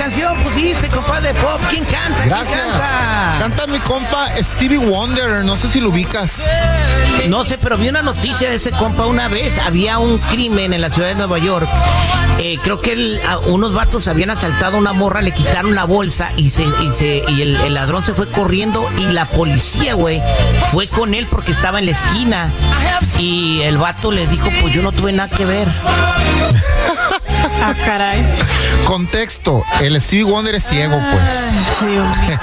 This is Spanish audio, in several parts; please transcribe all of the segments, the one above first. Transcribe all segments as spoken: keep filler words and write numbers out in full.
canción pusiste, compadre Pop? ¿Quién canta? Gracias. ¿Quién canta? Canta mi compa Stevie Wonder, no sé si lo ubicas. No sé, pero vi una noticia de ese compa una vez. Había un crimen en la ciudad de Nueva York. Eh, creo que el, a, unos vatos habían asaltado a una morra, le quitaron la bolsa y se y, se, y el, el ladrón se fue corriendo y la policía, güey, fue con él porque estaba en la esquina. Y el vato les dijo, pues yo no tuve nada que ver. Ah, caray. Contexto, el Stevie Wonder es ciego, pues. Ay, Dios mío.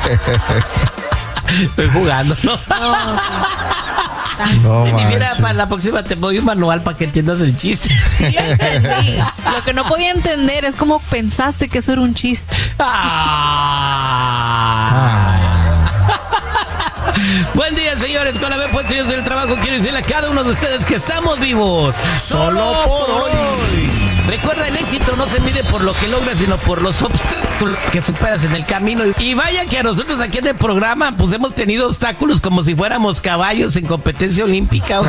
Estoy jugando, ¿no? No, o sea, No, Y mira, manches. para la próxima te doy un manual para que entiendas el chiste. sí lo entendí. Lo que no podía entender es cómo pensaste que eso era un chiste. Ah. Buen día, señores. Con la vez puesto del trabajo, quiero decirle a cada uno de ustedes que estamos vivos. Solo por hoy. Recuerda, el éxito no se mide por lo que logras, sino por los obstáculos que superas en el camino. Y vaya que a nosotros aquí en el programa, pues hemos tenido obstáculos como si fuéramos caballos en competencia olímpica.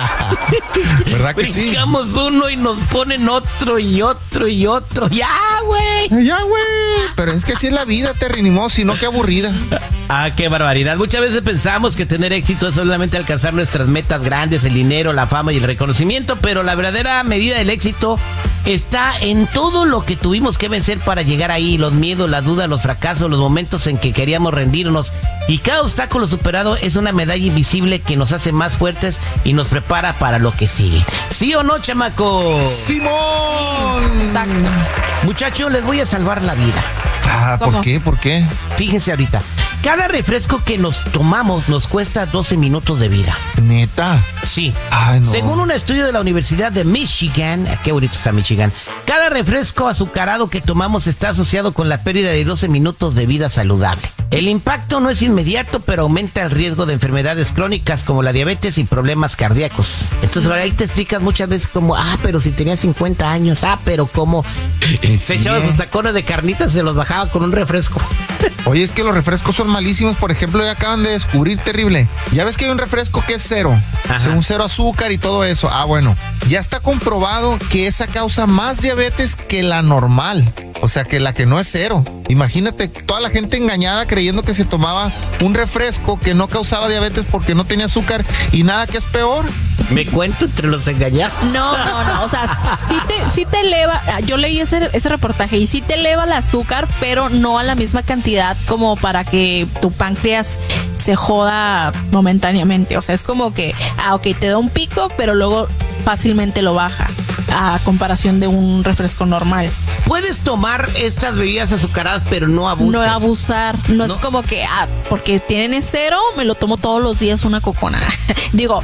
¿Verdad que sí? Brincamos uno y nos ponen otro y otro y otro. ¡Ya, güey! Ya, güey. Pero es que así es la vida, Terry, ni modo, sino qué aburrida. Ah, qué barbaridad. Muchas veces pensamos que tener éxito es solamente alcanzar nuestras metas grandes, el dinero, la fama y el reconocimiento, pero la verdadera medida del éxito está en todo lo que tuvimos que vencer para llegar ahí, los miedos, las dudas, los fracasos, los momentos en que queríamos rendirnos. Y cada obstáculo superado es una medalla invisible que nos hace más fuertes y nos prepara para lo que sigue. ¿Sí o no, chamaco? ¡Simón! Exacto. Muchachos, les voy a salvar la vida. Ah, ¿por ¿Cómo? qué? ¿Por qué? Fíjense ahorita. Cada refresco que nos tomamos nos cuesta doce minutos de vida. Neta. Sí. Ay, no. Según un estudio de la Universidad de Michigan, qué bonito está Michigan, cada refresco azucarado que tomamos está asociado con la pérdida de doce minutos de vida saludable. El impacto no es inmediato, pero aumenta el riesgo de enfermedades crónicas como la diabetes y problemas cardíacos. Entonces, ahí te explicas muchas veces como, ah, pero si tenía cincuenta años, ah, pero como Sí. se echaba sus tacones de carnitas y se los bajaba con un refresco. Oye, es que los refrescos son malísimos. Por ejemplo, ya acaban de descubrir, terrible. Ya ves que hay un refresco que es cero. Ajá. Según cero azúcar y todo eso. Ah, bueno. Ya está comprobado que esa causa más diabetes que la normal. O sea, que la que no es cero. Imagínate toda la gente engañada creyendo que se tomaba un refresco que no causaba diabetes porque no tenía azúcar y nada que es peor. Me cuento entre los engañados. No, no, no. O sea, sí te, sí te eleva. Yo leí ese, ese reportaje y sí te eleva el azúcar, pero no a la misma cantidad como para que tu páncreas se joda momentáneamente. O sea, es como que, ah, ok, te da un pico, pero luego fácilmente lo baja a comparación de un refresco normal. Puedes tomar estas bebidas azucaradas, pero no abuses. No abusar. No, No. es como que, ah, porque tienen cero, me lo tomo todos los días una cocona. Digo,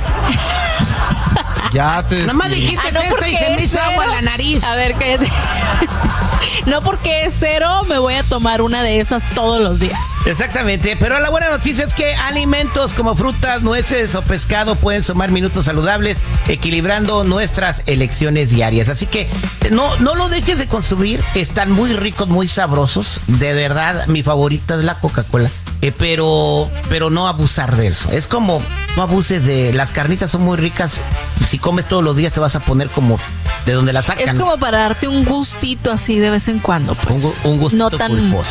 Ya te Nada más descubrí. dijiste ah, no, eso y porque se me es hizo agua en cero. la nariz. A ver, cállate. No porque es cero, me voy a tomar una de esas todos los días. Exactamente, pero la buena noticia es que alimentos como frutas, nueces o pescado pueden sumar minutos saludables, equilibrando nuestras elecciones diarias. Así que no, no lo dejes de consumir, están muy ricos, muy sabrosos. De verdad, mi favorita es la Coca-Cola. Eh, pero, pero no abusar de eso. Es como, no abuses de... Las carnitas son muy ricas. Si comes todos los días te vas a poner como de donde las sacan. Es como para darte un gustito así de vez en cuando, pues. Un gu- un gustito no tan, culposo.